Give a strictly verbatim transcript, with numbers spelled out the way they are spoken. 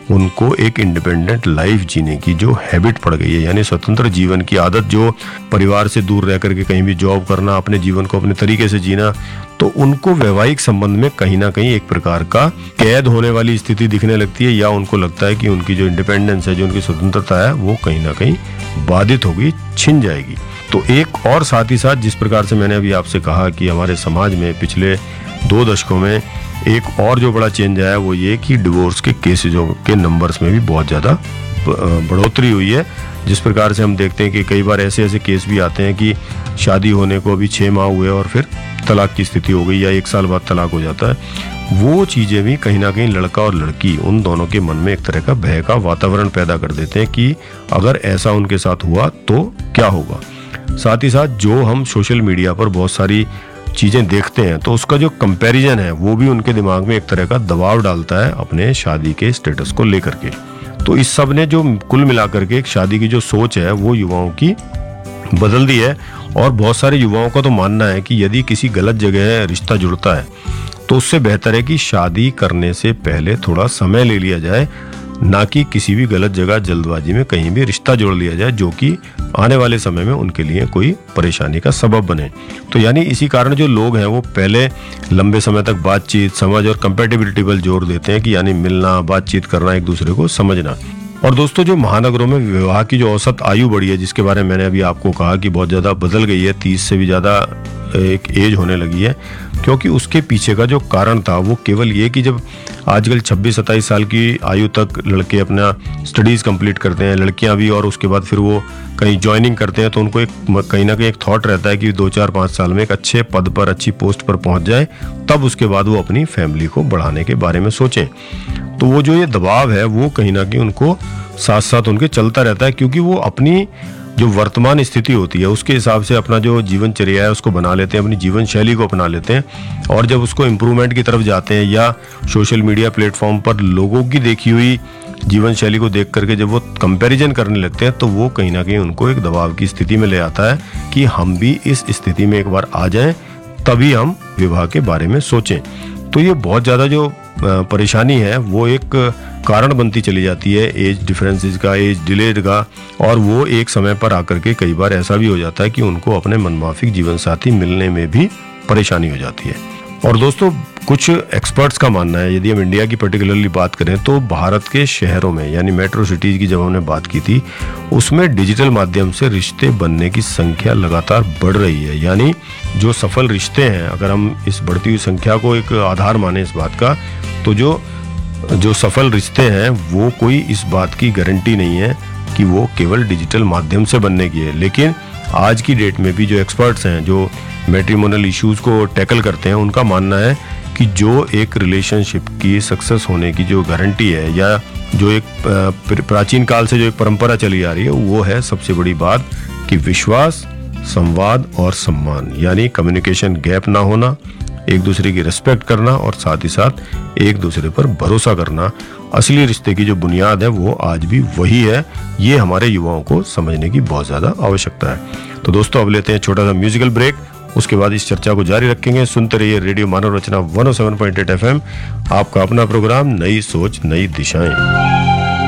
उनको एक independent life जीने की जो हैबिट पड़ गई है, यानी स्वतंत्र जीवन की आदत, जो परिवार से दूर रह करके कहीं भी जॉब करना, अपने जीवन को अपने तरीके से जीना, तो उनको वैवाहिक संबंध में कहीं ना कहीं एक प्रकार का कैद होने वाली स्थिति दिखने लगती है, या उनको लगता है कि उनकी जो इंडिपेंडेंस है, जो उनकी स्वतंत्रता है, वो कहीं ना कहीं बाधित होगी, छिन जाएगी। तो एक और साथ ही साथ जिस प्रकार से मैंने अभी आपसे कहा कि हमारे समाज में पिछले दो दशकों में एक और जो बड़ा चेंज आया वो ये कि डिवोर्स के केसेजों के नंबर्स में भी बहुत ज़्यादा बढ़ोतरी हुई है। जिस प्रकार से हम देखते हैं कि कई बार ऐसे ऐसे केस भी आते हैं कि शादी होने को अभी छः माह हुए और फिर तलाक की स्थिति हो गई, या एक साल बाद तलाक हो जाता है। वो चीज़ें भी कहीं ना कहीं लड़का और लड़की उन दोनों के मन में एक तरह का भय का वातावरण पैदा कर देते हैं कि अगर ऐसा उनके साथ हुआ तो क्या होगा। साथ ही साथ जो हम सोशल मीडिया पर बहुत सारी चीज़ें देखते हैं, तो उसका जो कंपैरिजन है वो भी उनके दिमाग में एक तरह का दबाव डालता है अपने शादी के स्टेटस को लेकर के। तो इस सब ने जो कुल मिलाकर के एक शादी की जो सोच है वो युवाओं की बदल दी है। और बहुत सारे युवाओं का तो मानना है कि यदि किसी गलत जगह रिश्ता जुड़ता है तो उससे बेहतर है कि शादी करने से पहले थोड़ा समय ले लिया जाए, ना कि किसी भी गलत जगह जल्दबाजी में कहीं भी रिश्ता जोड़ लिया जाए जो कि आने वाले समय में उनके लिए कोई परेशानी का सबब बने। तो यानी इसी कारण जो लोग हैं वो पहले लंबे समय तक बातचीत, समझ और कंपैटिबिलिटी पर जोर देते हैं, कि यानी मिलना, बातचीत करना, एक दूसरे को समझना। और दोस्तों, जो महानगरों में विवाह की जो औसत आयु बढ़ी है, जिसके बारे में मैंने अभी आपको कहा कि बहुत ज़्यादा बदल गई है, तीस से भी ज़्यादा एक एज होने लगी है, क्योंकि उसके पीछे का जो कारण था वो केवल ये कि जब आजकल छब्बीस सत्ताईस साल की आयु तक लड़के अपना स्टडीज़ कंप्लीट करते हैं, लड़कियां भी, और उसके बाद फिर वो कहीं ज्वाइनिंग करते हैं, तो उनको एक कहीं ना कहीं एक थॉट रहता है कि दो चार पाँच साल में एक अच्छे पद पर, अच्छी पोस्ट पर पहुंच जाए, तब उसके बाद वो अपनी फैमिली को बढ़ाने के बारे में सोचें। तो वो जो ये दबाव है वो कहीं ना कहीं उनको साथ साथ उनके चलता रहता है, क्योंकि वो अपनी जो वर्तमान स्थिति होती है उसके हिसाब से अपना जो जीवनचर्या है उसको बना लेते हैं, अपनी जीवन शैली को अपना लेते हैं। और जब उसको इम्प्रूवमेंट की तरफ जाते हैं, या सोशल मीडिया प्लेटफॉर्म पर लोगों की देखी हुई जीवन शैली को देख करके जब वो कंपैरिजन करने लगते हैं, तो वो कहीं ना कहीं उनको एक दबाव की स्थिति में ले आता है कि हम भी इस स्थिति में एक बार आ जाएं, तभी हम विवाह के बारे में सोचें। तो ये बहुत ज़्यादा जो परेशानी है वो एक कारण बनती चली जाती है एज डिफरेंसेस का, एज डिलेड का, और वो एक समय पर आकर के कई बार ऐसा भी हो जाता है कि उनको अपने मनमाफिक जीवन साथी मिलने में भी परेशानी हो जाती है। और दोस्तों, कुछ एक्सपर्ट्स का मानना है, यदि हम इंडिया की पर्टिकुलरली बात करें, तो भारत के शहरों में यानी मेट्रो सिटीज़ की जब हमने बात की थी, उसमें डिजिटल माध्यम से रिश्ते बनने की संख्या लगातार बढ़ रही है। यानी जो सफल रिश्ते हैं, अगर हम इस बढ़ती हुई संख्या को एक आधार माने इस बात का, तो जो जो सफल रिश्ते हैं वो कोई इस बात की गारंटी नहीं है कि वो केवल डिजिटल माध्यम से बनने की है। लेकिन आज की डेट में भी जो एक्सपर्ट्स हैं, जो मैट्रिमोनियल इश्यूज को टैकल करते हैं, उनका मानना है कि जो एक रिलेशनशिप की सक्सेस होने की जो गारंटी है, या जो एक प्राचीन काल से जो एक परंपरा चली आ रही है, वो है सबसे बड़ी बात कि विश्वास, संवाद और सम्मान, यानी कम्युनिकेशन गैप ना होना, एक दूसरे की रिस्पेक्ट करना, और साथ ही साथ एक दूसरे पर भरोसा करना। असली रिश्ते की जो बुनियाद है वो आज भी वही है। ये हमारे युवाओं को समझने की बहुत ज़्यादा आवश्यकता है। तो दोस्तों, अब लेते हैं छोटा सा म्यूजिकल ब्रेक, उसके बाद इस चर्चा को जारी रखेंगे। सुनते रहिए रेडियो मानव रचना one O seven point eight F M, आपका अपना प्रोग्राम नई सोच नई दिशाएं।